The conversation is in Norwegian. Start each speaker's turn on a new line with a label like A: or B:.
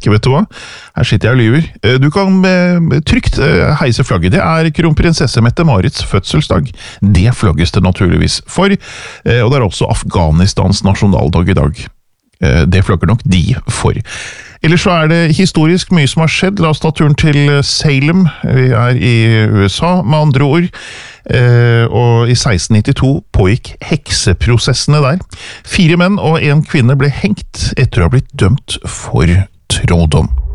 A: faktisk, vet du hva? Her sitter jeg og lyver. Du kan trygt heise flagget. Det er kronprinsesse Mette-Marits fødselsdag. Det flagges det naturligvis for, og det er også Afghanistans nasjonaldag i dag. Det flagger nok de for. Ellers så er det historisk mye som har skjedd. La oss ta turen til Salem. Vi er i USA, med andre ord. Og i 1692 pågikk hekseprosessene der. 4 menn og 1 kvinne ble hengt etter å ha blitt dømt for trolldom.